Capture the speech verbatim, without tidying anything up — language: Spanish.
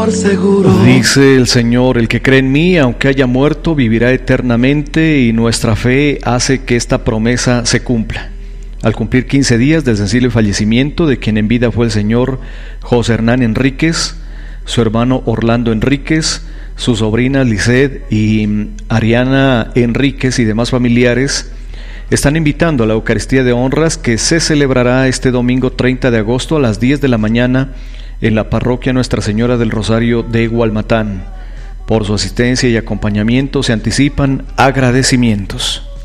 estar seguro. Dice el Señor: el que cree en mí, aunque haya muerto, vivirá eternamente, y nuestra fe hace que esta promesa se cumpla. Al cumplir quince días del sensible fallecimiento de quien en vida fue el señor José Hernán Enríquez, su hermano Orlando Enríquez, su sobrina Lisset y Ariana Enríquez y demás familiares, están invitando a la Eucaristía de Honras, que se celebrará este domingo treinta de agosto a las diez de la mañana en la parroquia Nuestra Señora del Rosario de Hualmatán. Por su asistencia y acompañamiento se anticipan agradecimientos.